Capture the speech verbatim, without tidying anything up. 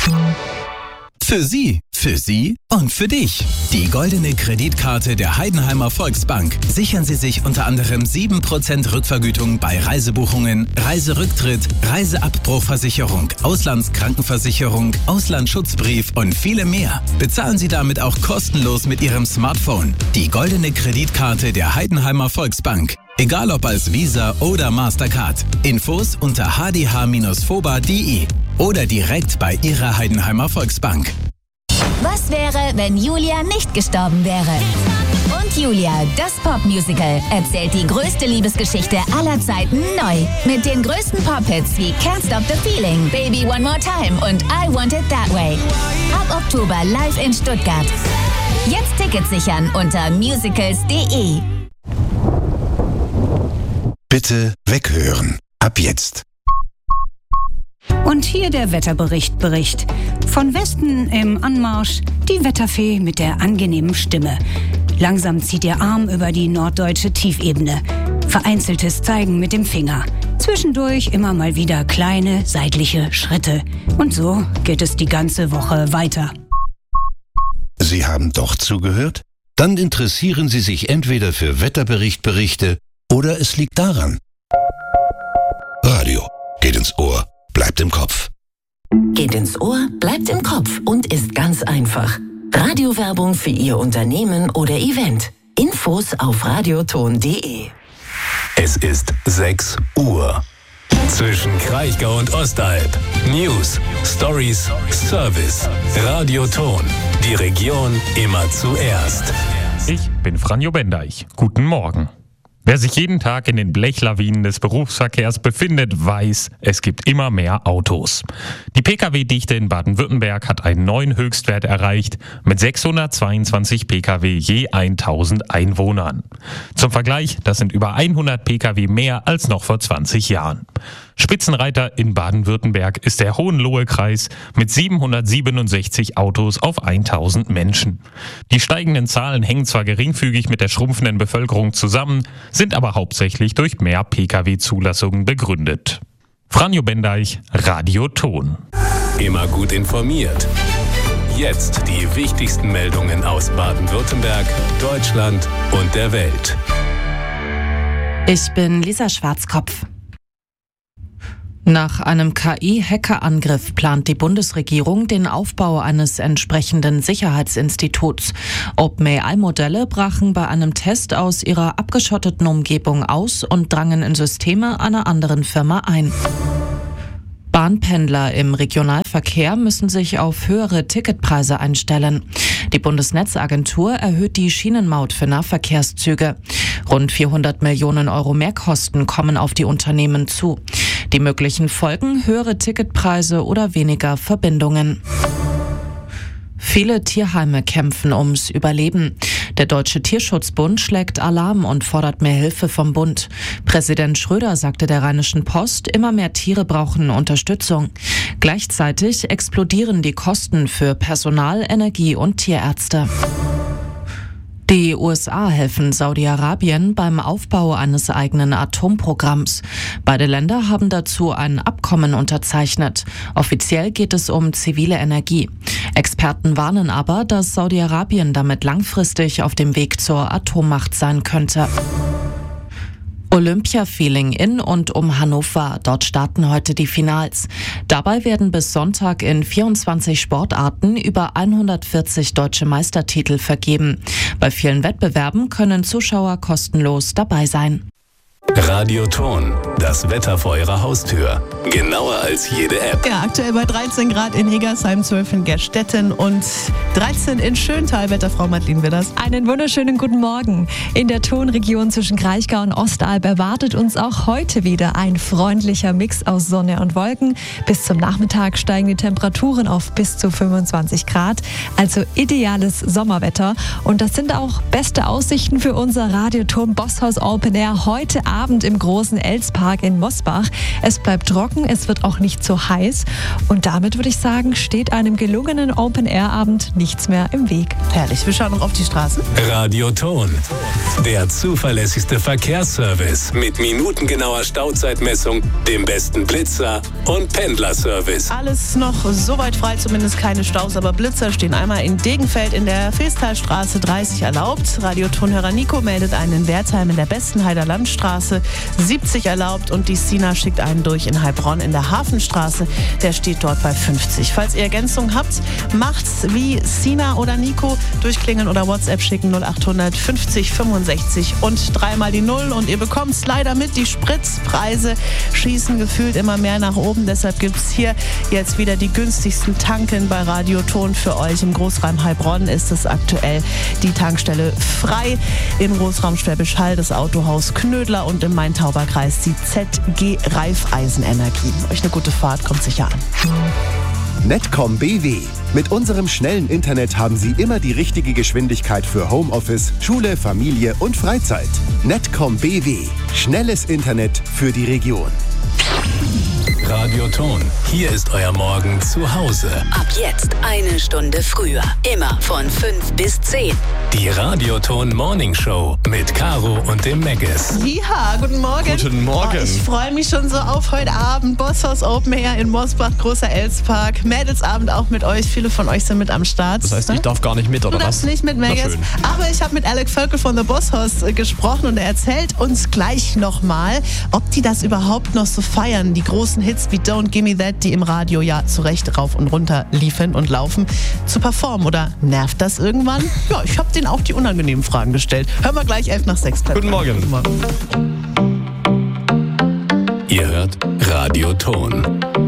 Für Sie, für Sie und für dich. Die goldene Kreditkarte der Heidenheimer Volksbank. Sichern Sie sich unter anderem sieben Prozent Rückvergütung bei Reisebuchungen, Reiserücktritt, Reiseabbruchversicherung, Auslandskrankenversicherung, Auslandsschutzbrief und viele mehr. Bezahlen Sie damit auch kostenlos mit Ihrem Smartphone. Die goldene Kreditkarte der Heidenheimer Volksbank. Egal ob als Visa oder Mastercard. Infos unter h d h Bindestrich foba punkt d e oder direkt bei Ihrer Heidenheimer Volksbank. Was wäre, wenn Julia nicht gestorben wäre? Und Julia, das Popmusical, erzählt die größte Liebesgeschichte aller Zeiten neu. Mit den größten Pop-Hits wie Can't Stop the Feeling, Baby One More Time und I Want It That Way. Ab Oktober live in Stuttgart. Jetzt Tickets sichern unter musicals punkt d e. Bitte weghören. Ab jetzt. Und hier der Wetterbericht Bericht. Von Westen im Anmarsch die Wetterfee mit der angenehmen Stimme. Langsam zieht ihr Arm über die norddeutsche Tiefebene. Vereinzeltes Zeigen mit dem Finger. Zwischendurch immer mal wieder kleine seitliche Schritte. Und so geht es die ganze Woche weiter. Sie haben doch zugehört? Dann interessieren Sie sich entweder für Wetterberichtberichte oder es liegt daran. Radio geht ins Ohr, bleibt im Kopf. Geht ins Ohr, bleibt im Kopf und ist ganz einfach. Radiowerbung für Ihr Unternehmen oder Event. Infos auf radioton punkt d e. Es ist sechs Uhr. Zwischen Kraichgau und Ostalb. News, Stories, Service. Radioton. Die Region immer zuerst. Ich bin Franjo Bendeich. Guten Morgen. Wer sich jeden Tag in den Blechlawinen des Berufsverkehrs befindet, weiß, es gibt immer mehr Autos. Die Pkw-Dichte in Baden-Württemberg hat einen neuen Höchstwert erreicht mit sechshundertzweiundzwanzig Pkw je tausend Einwohnern. Zum Vergleich, das sind über hundert Pkw mehr als noch vor zwanzig Jahren. Spitzenreiter in Baden-Württemberg ist der Hohenlohe-Kreis mit siebenhundertsiebenundsechzig Autos auf tausend Menschen. Die steigenden Zahlen hängen zwar geringfügig mit der schrumpfenden Bevölkerung zusammen, sind aber hauptsächlich durch mehr Pkw-Zulassungen begründet. Franjo Bendeich, Radioton. Immer gut informiert. Jetzt die wichtigsten Meldungen aus Baden-Württemberg, Deutschland und der Welt. Ich bin Lisa Schwarzkopf. Nach einem K I-Hackerangriff plant die Bundesregierung den Aufbau eines entsprechenden Sicherheitsinstituts. OpenAI-Modelle brachen bei einem Test aus ihrer abgeschotteten Umgebung aus und drangen in Systeme einer anderen Firma ein. Bahnpendler im Regionalverkehr müssen sich auf höhere Ticketpreise einstellen. Die Bundesnetzagentur erhöht die Schienenmaut für Nahverkehrszüge. Rund vierhundert Millionen Euro Mehrkosten kommen auf die Unternehmen zu. Die möglichen Folgen: höhere Ticketpreise oder weniger Verbindungen. Viele Tierheime kämpfen ums Überleben. Der Deutsche Tierschutzbund schlägt Alarm und fordert mehr Hilfe vom Bund. Präsident Schröder sagte der Rheinischen Post, immer mehr Tiere brauchen Unterstützung. Gleichzeitig explodieren die Kosten für Personal, Energie und Tierärzte. Die U S A helfen Saudi-Arabien beim Aufbau eines eigenen Atomprogramms. Beide Länder haben dazu ein Abkommen unterzeichnet. Offiziell geht es um zivile Energie. Experten warnen aber, dass Saudi-Arabien damit langfristig auf dem Weg zur Atommacht sein könnte. Olympia-Feeling in und um Hannover. Dort starten heute die Finals. Dabei werden bis Sonntag in vierundzwanzig Sportarten über hundertvierzig deutsche Meistertitel vergeben. Bei vielen Wettbewerben können Zuschauer kostenlos dabei sein. Radioton, das Wetter vor Ihrer Haustür. Genauer als jede App. Ja, aktuell bei dreizehn Grad in Hegersheim, zwölf in Gerstetten und dreizehn in Schöntal. Wetterfrau Madeleine Widders. Einen wunderschönen guten Morgen. In der Tonregion zwischen Kraichgau und Ostalb erwartet uns auch heute wieder ein freundlicher Mix aus Sonne und Wolken. Bis zum Nachmittag steigen die Temperaturen auf bis zu fünfundzwanzig Grad. Also ideales Sommerwetter. Und das sind auch beste Aussichten für unser Radioton Bosshaus Open Air heute Abend Abend im großen Elspark in Mosbach. Es bleibt trocken, es wird auch nicht so heiß. Und damit würde ich sagen, steht einem gelungenen Open-Air-Abend nichts mehr im Weg. Herrlich, wir schauen noch auf die Straßen. Radioton, der zuverlässigste Verkehrsservice mit minutengenauer Stauzeitmessung, dem besten Blitzer und Pendlerservice. Alles noch soweit frei, zumindest keine Staus, aber Blitzer stehen einmal in Degenfeld in der Feestalstraße dreißig erlaubt. Radiotonhörer Nico meldet einen in Wertheim in der Bestenheider Landstraße siebzig erlaubt und die Sina schickt einen durch in Heilbronn in der Hafenstraße. Der steht dort bei fünfzig. Falls ihr Ergänzungen habt, macht's wie Sina oder Nico. Durchklingeln oder WhatsApp schicken null achthundert fünfzig fünfundsechzig und dreimal die Null. Und ihr bekommt's leider mit, die Spritpreise schießen gefühlt immer mehr nach oben. Deshalb gibt's hier jetzt wieder die günstigsten Tanken bei Radioton für euch. Im Großraum Heilbronn ist es aktuell die Tankstelle Frei, im Großraum Schwäbisch Hall das Autohaus Knödler und im Main-Tauber-Kreis die Z G Raiffeisenenergie. Euch eine gute Fahrt, kommt sicher an. Netcom B W. Mit unserem schnellen Internet haben Sie immer die richtige Geschwindigkeit für Homeoffice, Schule, Familie und Freizeit. Netcom B W. Schnelles Internet für die Region. Radioton, hier ist euer Morgen zu Hause. Ab jetzt eine Stunde früher. Immer von fünf bis zehn. Die Radioton Morning Show mit Caro und dem Megges. Ja, guten Morgen. Guten Morgen. Oh, ich freue mich schon so auf heute Abend. Bosshaus Open Air in Mosbach, großer Elspark. Mädelsabend auch mit euch. Viele von euch sind mit am Start. Das heißt, ne? Ich darf gar nicht mit, oder du was? Du darfst nicht mit, Megges. Aber ich habe mit Alec Völkel von The Bosshaus äh, gesprochen und er erzählt uns gleich nochmal, ob die das überhaupt noch so feiern. Die großen Hits wie Don't Gimme That, die im Radio ja zu Recht rauf und runter liefen und laufen, zu performen. Oder nervt das irgendwann? Ja, ich habe denen auch die unangenehmen Fragen gestellt. Hören wir gleich elf nach sechs. Guten Morgen. Guten Morgen. Ihr hört Radioton.